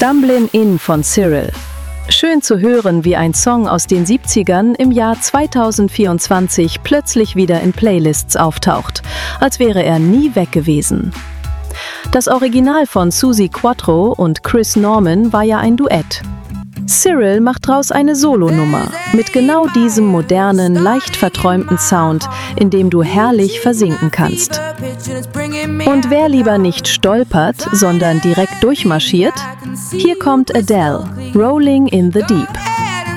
Stumblin' In von Cyril. Schön zu hören, wie ein Song aus den 70ern im Jahr 2024 plötzlich wieder in Playlists auftaucht, als wäre er nie weg gewesen. Das Original von Suzi Quatro und Chris Norman war ja ein Duett. Cyril macht draus eine Solonummer mit genau diesem modernen, leicht verträumten Sound, in dem du herrlich versinken kannst. Und wer lieber nicht stolpert, sondern direkt durchmarschiert? Hier kommt Adele, Rolling in the Deep.